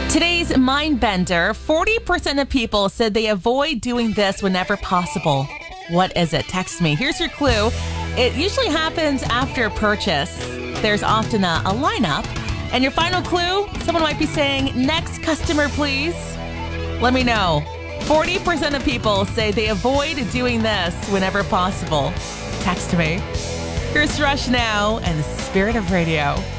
Today's mind bender, 40% of people said they avoid doing this whenever possible. What is it? Text me. Here's your clue. It usually happens after purchase. There's often a lineup. And your final clue, someone might be saying, next customer, please. Let me know. 40% of people say they avoid doing this whenever possible. Text me. Here's Rush Now and the Spirit of Radio.